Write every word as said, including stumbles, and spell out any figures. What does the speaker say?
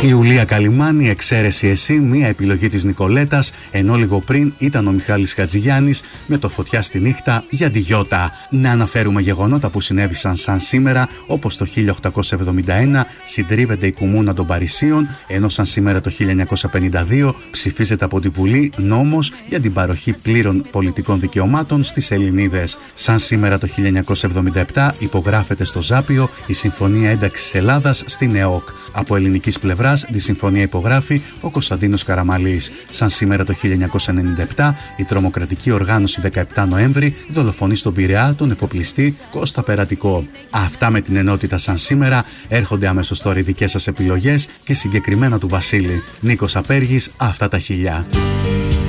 Ιουλία Καλιμάνη, εξαίρεση εσύ, μία επιλογή της Νικολέτας, ενώ λίγο πριν ήταν ο Μιχάλης Χατζηγιάννης με το Φωτιά στη νύχτα για τη Γιώτα. Να αναφέρουμε γεγονότα που συνέβησαν σαν σήμερα, όπως το χίλια οκτακόσια εβδομήντα ένα συντρίβεται η Κουμούνα των Παρισίων, ενώ σαν σήμερα το χίλια εννιακόσια πενήντα δύο ψηφίζεται από τη Βουλή νόμος για την παροχή πλήρων πολιτικών δικαιωμάτων στις Ελληνίδες. Σαν σήμερα το χίλια εννιακόσια εβδομήντα επτά υπογράφεται στο Ζάπιο η Συμφωνία Ένταξης Ελλάδας στην ΕΟΚ. Από ελληνικής πλευράς τη συμφωνία υπογράφει ο Κωνσταντίνος Καραμαλής. Σαν σήμερα το χίλια εννιακόσια ενενήντα επτά η τρομοκρατική οργάνωση δεκαεπτά Νοέμβρη δολοφονεί στον Πειραιά τον εφοπλιστή Κώστα Περατικό. Αυτά με την ενότητα σαν σήμερα. Έρχονται αμέσως τώρα οι δικές σας επιλογές και συγκεκριμένα του Βασίλη. Νίκος Απέργης, αυτά τα χιλιά.